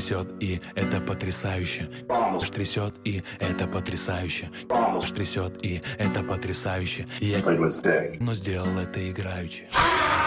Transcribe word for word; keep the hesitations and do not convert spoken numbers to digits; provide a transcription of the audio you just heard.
трясет, и это потрясающе. Аж трясет, и это потрясающе. Аж трясет, и это потрясающе. Я но сделал это играючи.